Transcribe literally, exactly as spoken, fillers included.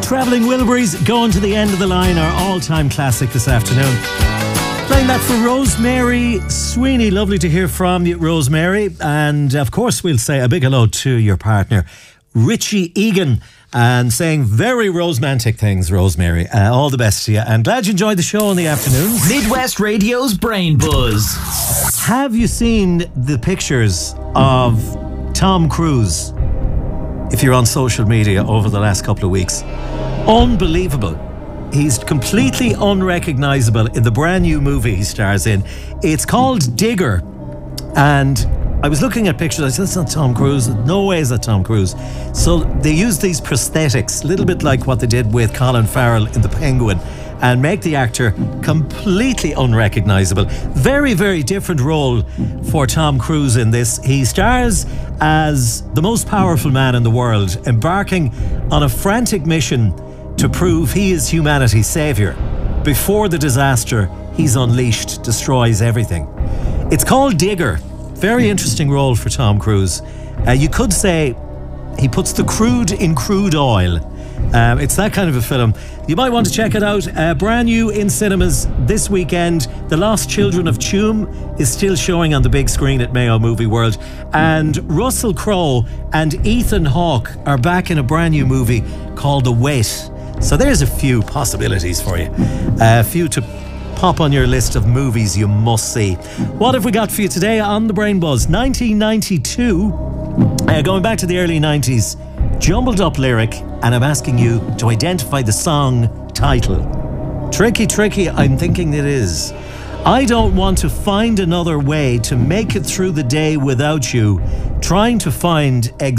Travelling Wilburys going to the end of the line, our all-time classic this afternoon. Playing that for Rosemary Sweeney. Lovely to hear from you, Rosemary. And of course, we'll say a big hello to your partner, Richie Egan, and saying very romantic things, Rosemary. Uh, all the best to you, and glad you enjoyed the show in the afternoon. Midwest Radio's Brain Buzz. Have you seen the pictures of Tom Cruise, if you're on social media, over the last couple of weeks? Unbelievable. He's completely unrecognisable in the brand new movie he stars in. It's called Digger. And I was looking at pictures. I said, that's not Tom Cruise. No way is that Tom Cruise. So they use these prosthetics, a little bit like what they did with Colin Farrell in The Penguin, and make the actor completely unrecognisable. Very, very different role for Tom Cruise in this. He stars as the most powerful man in the world, embarking on a frantic mission to prove he is humanity's saviour. Before the disaster he's unleashed destroys everything. It's called Digger. Very interesting role for Tom Cruise. Uh, you could say he puts the crude in crude oil. Um, it's that kind of a film. You might want to check it out. Uh, brand new in cinemas this weekend. The Lost Children of Tuam is still showing on the big screen at Mayo Movie World. And Russell Crowe and Ethan Hawke are back in a brand new movie called The Wait. So there's a few possibilities for you. A few to pop on your list of movies you must see. What have we got for you today on The Brain Buzz? nineteen ninety-two, uh, going back to the early nineties, jumbled up lyric, and I'm asking you to identify the song title. Tricky, tricky, I'm thinking it is. I don't want to find another way to make it through the day without you, trying to find